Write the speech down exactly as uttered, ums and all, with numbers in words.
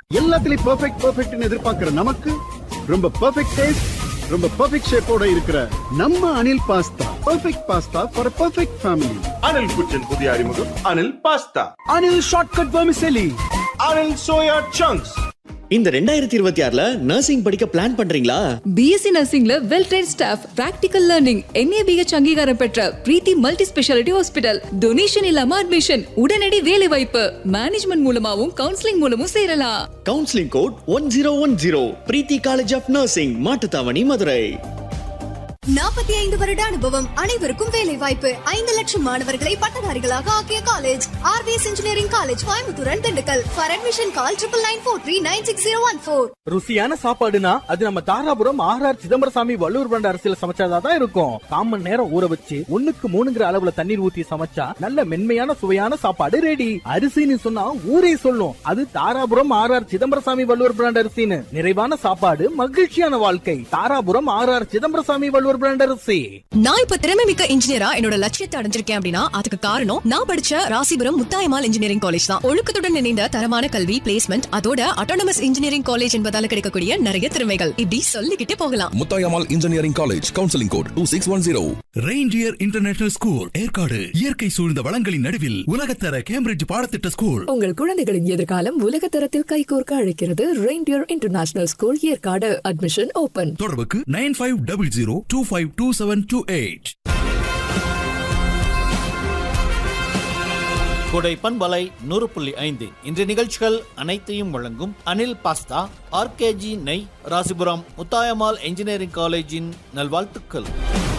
எல்லாத்துலயும் பெர்ஃபெக்ட் பெர்ஃபெக்ட்னு எதிர்பார்க்கிற நமக்கு ரொம்ப பெர்ஃபெக்ட் டேஸ்ட், ரொம்ப பெர்ஃபெக்ட் ஷேப்போட இருக்கிற நம்ம Anil pasta perfect pasta for perfect family. Anil குச்சின் புதிய அறிமுகம் Anil pasta. Anil shortcut vermicelli. Anil soya chunks. இந்த ரெண்டாயிரத்தி இருபத்தி ஆறுல நர்சிங் படிக்க பிளான் பண்றீங்களா? BSc நர்சிங்ல well trained staff, practical learning, NABH அங்கீகாரம் பெற்ற பிரீத்தி மல்டி ஸ்பெஷாலிட்டி ஹாஸ்பிடல், டொனேஷன் இல்லாம அட்மிஷன், உடனடி வேலை வாய்ப்பு, மேனேஜ்மெண்ட் மூலமாவும் கவுன்சிலிங் மூலமும் சேரலாம். Counselling code one zero one zero. Preethi college of nursing, Mattuthavani, Madurai. நாற்பத்தி ஐந்து வருட அனுபவம், அனைவருக்கும் வேலை வாய்ப்பு, ஐந்து லட்சம் மாணவர்களை பட்டதாரிகளாக ஆக்கிய college RVS engineering college, Coimbatore and Dindigul. For admission call triple nine four three nine six zero one four. ருசியான சாப்பாடுனா அது நம்ம தாராபுரம் ஆர்ஆர் சிதம்பரசாமி வள்ளுவர் பிராண்ட் அரிசியில சமைச்சாதான் தான் இருக்கும். காமன் நேரம் ஊற வச்சு ஒண்ணுக்கு மூணுங்கிற அளவுல தண்ணீர் ஊத்தி சமைச்சா நல்ல மென்மையான சுவையான சாப்பாடு ரெடி. அரிசின்னு சொன்னா ஊரே சொல்லும் அது தாராபுரம் ஆர்ஆர் சிதம்பரசாமி வள்ளுவர் பிராண்ட் அரிசின்னு. நிறைவான சாப்பாடு, மகிழ்ச்சியான வாழ்க்கை. தாராபுரம் ஆர்ஆர் சிதம்பரசாமி வள்ளுவர் பிராண்ட் அரிசி. நான் இப்ப திறமை மிக்க இன்ஜினியரா என்னோட லட்சியத்தை அடைஞ்சிருக்கேன் அப்படின்னா அதுக்கு காரணம் நான் படிச்ச ராசிபுரம் முத்தாயம்மாள் இன்ஜினியரிங் காலேஜ் தான். ஒழுக்கத்துடன் இணைந்த தரமான கல்வி, பிளேஸ்மெண்ட், அதோட அட்டானமஸ் இன்ஜினியரிங் காலேஜ் என்பதால கிடைக்கக்கூடிய நிறைய திறமைகள் இப்படி சொல்லிக்கிட்டே போகலாம். Muthayammal engineering college, counselling code two six one zero. Reindeer international school, Yercaud. இயற்கை சூழ்ந்த வளங்களின் நடுவில் உலகத்தர கேம்பிரிட்ஜ் பாடத்திட்ட ஸ்கூல். உங்கள் குழந்தைகளின் எதிர்காலம் உலகத்தரத்தில் கைகோர்க்க அழைக்கிறது reindeer international school, Yercaud. Admission open. தொடர்புக்கு nine five double zero two five two seven two eight. கொடை பண்பலை நூறு புள்ளி ஐந்து. இன்றைய நிகழ்ச்சிகள் அனைத்தையும் வழங்கும் அனில் பாஸ்தா, ஆர்கேஜி நெய், ராசிபுரம் முத்தாயம்மாள் இன்ஜினியரிங் காலேஜின் நல்வாழ்த்துக்கள்.